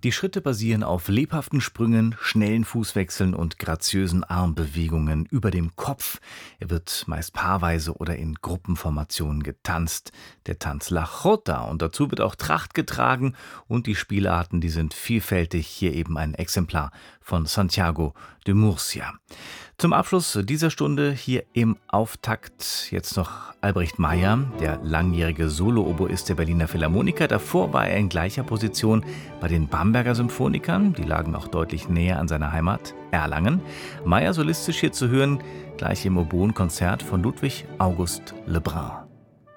Die Schritte basieren auf lebhaften Sprüngen, schnellen Fußwechseln und graziösen Armbewegungen über dem Kopf. Er wird meist paarweise oder in Gruppenformationen getanzt. Der Tanz La Jota, und dazu wird auch Tracht getragen, und die Spielarten, die sind vielfältig. Hier eben ein Exemplar von Santiago de Murcia. Zum Abschluss dieser Stunde hier im Auftakt jetzt noch Albrecht Meyer, der langjährige Solo-Oboist der Berliner Philharmoniker. Davor war er in gleicher Position bei den Bamberger Symphonikern. Die lagen auch deutlich näher an seiner Heimat Erlangen. Meyer solistisch hier zu hören, gleich im Oboenkonzert von Ludwig August Lebrun.